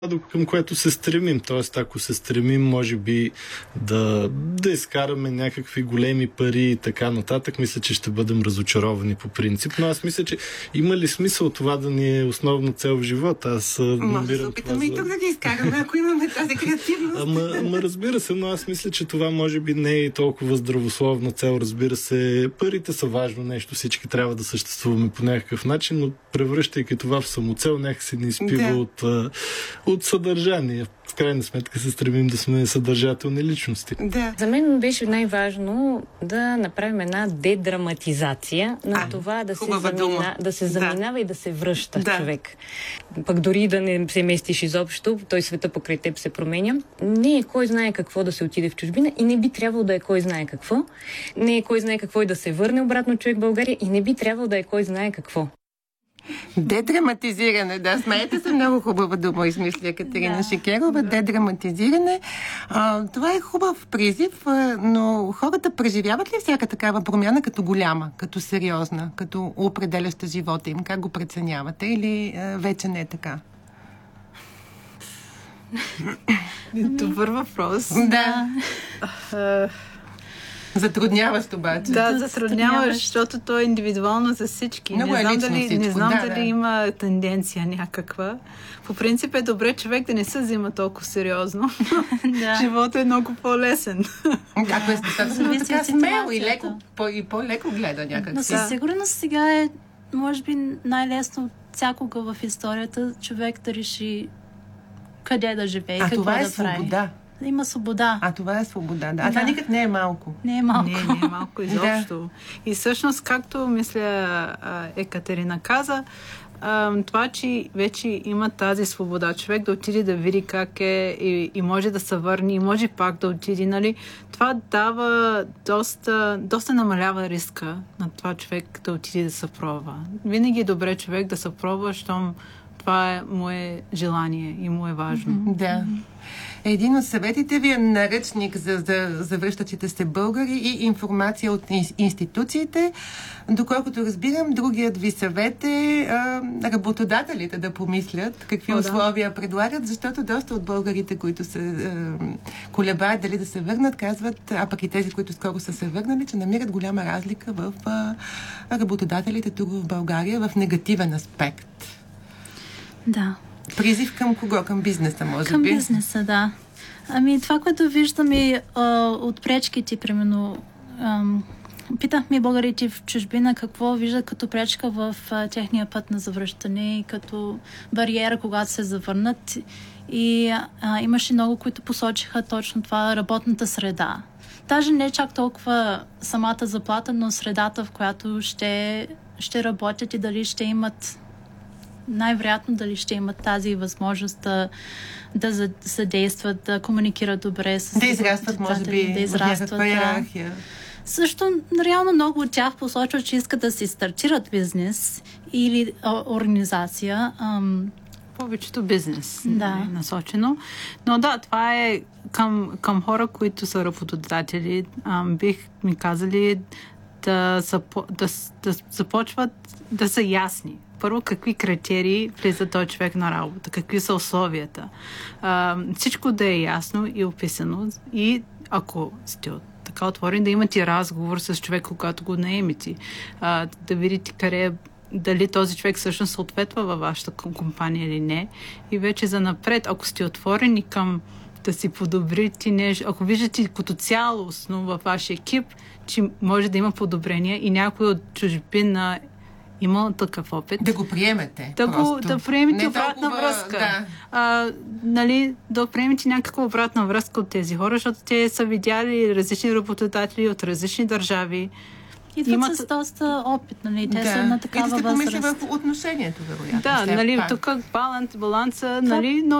към което се стремим. Тоест, ако се стремим, може би, да изкараме някакви големи пари и така нататък, мисля, че ще бъдем разочаровани по принцип. Но аз мисля, че има ли смисъл това да ни е основна цел в живота? Аз може да се опитаме и тук да ги изкараме, ако имаме тази креативност. Ама разбира се, но аз мисля, че това може би не е толкова здравословна цел. Разбира се, парите са важно нещо, всички трябва да съществуваме по някакъв начин, но превръщайки това в самоцел, някакси не изпива от съдържание. В крайна сметка се стремим да сме съдържателни личности. Да. За мен беше най-важно да направим една дедраматизация на това да се заминава и да се връща човек. Пък дори да не се местиш изобщо, той света покрай теб се променя. Не е кой знае какво да се отиде в чужбина и не би трябвало да е кой знае какво. Не е кой знае какво и да се върне обратно човек в България и не би трябвало да е кой знае какво. Дедраматизиране, да. Смеете се, много хубава дума измисля Катерина Шикерова. Дедраматизиране. Това е хубав призив, но хората преживяват ли всяка такава промяна като голяма, като сериозна, като определяща живота им? Как го преценявате или вече не е така? Добър въпрос. Да. Затрудняващ обаче. Да, затрудняващ, защото то е индивидуално за всички. Много Не знам дали има тенденция някаква. По принцип е добре човек да не се взима толкова сериозно. Животът е много по-лесен. Ако е така смел и по-леко гледа някак. Но със сигурност сега е, може би, най-лесно от всякога в историята човек да реши къде да живее, какво да прави. Свобода. Има свобода. Това е свобода, да. Това никак не е малко. Не е малко. Не е малко изобщо. И всъщност, както мисля Екатерина каза, това, че вече има тази свобода, човек да отиде да види как е и може да се върне и може пак да отиде, нали? Това дава доста намалява риска на това човек да отиде да се пробва. Винаги е добре човек да се пробва, щом това е мое желание и му е важно. Да. Един от съветите ви е наръчник за връщащите се българи и информация от институциите. Доколкото разбирам, другият ви съвет е работодателите да помислят какви условия предлагат, защото доста от българите, които се колебаят дали да се върнат, казват, а пък и тези, които скоро са се върнали, че намират голяма разлика в работодателите тук в България в негативен аспект. Да. Призив към кого? Към бизнеса, може би? Към бизнеса, да. Това, което виждаме от пречките, примерно, питахме българите в чужбина какво виждат като пречка в техния път на завръщане и като бариера, когато се завърнат. И имаше много, които посочиха точно това, работната среда. Даже не чак толкова самата заплата, но средата, в която ще работят и дали ще имат най-вероятно дали ще имат тази възможност да съдействат, да комуникират добре с да израстват, може би, в някаква иерархия. Също, реално много от тях посочват, че искат да си стартират бизнес или организация. Повечето бизнес е насочено. Но да, това е към хора, които са работодатели. Бих ми казали да започват да са ясни. Първо, какви критерии влиза този човек на работа, какви са условията. Всичко да е ясно и описано и ако сте така отворени, да имате разговор с човека, когато го наемете. Да видите дали този човек всъщност съответства във вашата компания или не. И вече за напред, ако сте отворени към да си подобрите нещо, ако виждате като цялостно във вашия екип, че може да има подобрения и някой от чужбина има такъв опит. Да го приемете. Да приемете обратна връзка. Да приемете някаква обратна връзка от тези хора, защото те са видяли различни работодатели от различни държави. Идват с доста опит, те са на такава възраст. И да се помисли върху отношението, вероятно. Да, тук баланса, но